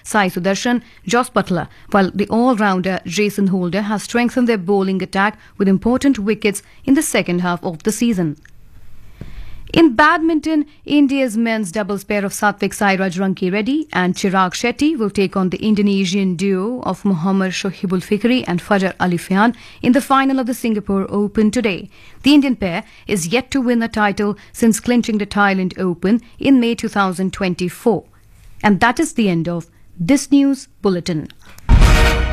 Sai Sudarshan, Jos Butler, while the all-rounder Jason Holder has strengthened their bowling attack with important wickets in the second half of the season. In badminton, India's men's doubles pair of Satvik Sairaj Ranki-Reddy and Chirag Shetty will take on the Indonesian duo of Muhammad Shohibul Fikri and Fajar Alifian in the final of the Singapore Open today. The Indian pair is yet to win a title since clinching the Thailand Open in May 2024. And that is the end of this news bulletin.